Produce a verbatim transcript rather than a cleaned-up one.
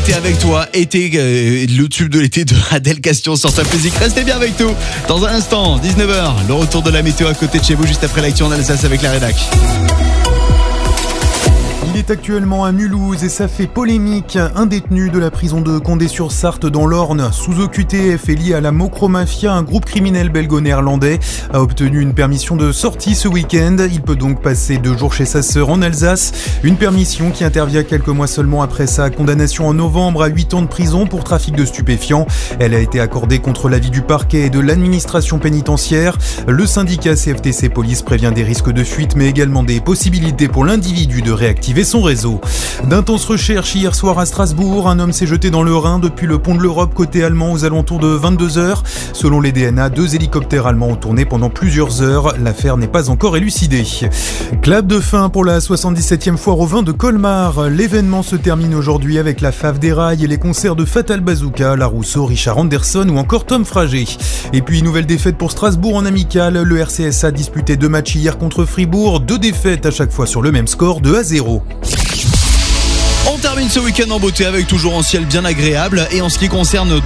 l'été avec toi. Été, euh, le tube de l'été de Adèle Castion sur Top Music. Restez bien avec nous. Dans un instant, dix-neuf heures, le retour de la météo à côté de chez vous, juste après l'actu en Alsace avec la rédac. Il est actuellement à Mulhouse et ça fait polémique. Un détenu de la prison de Condé-sur-Sarthe dans l'Orne, sous O Q T F et lié à la Mocro-Mafia, un groupe criminel belgo-néerlandais, a obtenu une permission de sortie ce week-end. Il peut donc passer deux jours chez sa sœur en Alsace. Une permission qui intervient quelques mois seulement après sa condamnation en novembre à huit ans de prison pour trafic de stupéfiants. Elle a été accordée contre l'avis du parquet et de l'administration pénitentiaire. Le syndicat C F T C Police prévient des risques de fuite, mais également des possibilités pour l'individu de réactiver son réseau. D'intenses recherches hier soir à Strasbourg. Un homme s'est jeté dans le Rhin depuis le pont de l'Europe côté allemand aux alentours de vingt-deux heures. Selon les D N A, deux hélicoptères allemands ont tourné pendant plusieurs heures. L'affaire n'est pas encore élucidée. Clap de fin pour la soixante-dix-septième foire au vin de Colmar. L'événement se termine aujourd'hui avec la Fave des Rails et les concerts de Fatal Bazooka, Larousseau, Richard Anderson ou encore Tom Frager. Et puis nouvelle défaite pour Strasbourg en amical. Le R C S A disputé deux matchs hier contre Fribourg. Deux défaites à chaque fois sur le même score, deux à zéro. On termine ce week-end en beauté avec toujours un ciel bien agréable. Et en ce qui concerne